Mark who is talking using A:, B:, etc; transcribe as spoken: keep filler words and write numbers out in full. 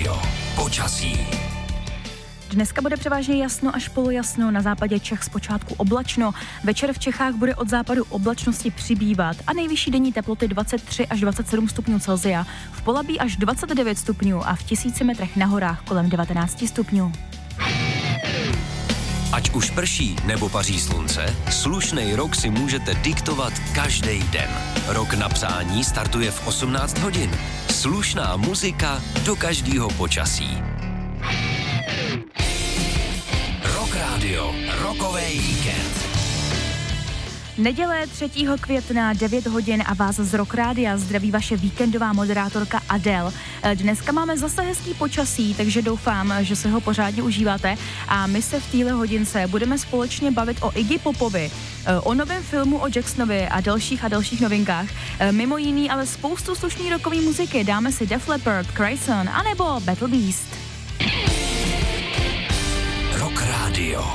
A: Radio. Počasí.
B: Dneska bude převážně jasno až polojasno, na západě Čech zpočátku oblačno. Večer v Čechách bude od západu oblačnosti přibývat a nejvyšší denní teploty dvacet tři až dvacet sedm stupňů Celsia, v Polabí až dvacet devět stupňů a v tisíci metrech na horách kolem devatenáct stupňů.
A: Ať už prší nebo paří slunce, slušnej rok si můžete diktovat každý den. Rok na přání startuje v osmnáct hodin. Slušná muzika do každého počasí. Rock Radio, rokový víkend.
B: Neděle třetího května devět hodin a vás z Rock Rádia zdraví vaše víkendová moderátorka Adele. Dneska máme zase hezký počasí, takže doufám, že se ho pořádně užíváte a my se v téhle hodince budeme společně bavit o Iggy Popovi, o novém filmu o Jacksonovi a dalších a dalších novinkách. Mimo jiný ale spoustu slušný rockový muziky. Dáme si Def Leppard, Cryson anebo Battle Beast.
A: Rock Radio.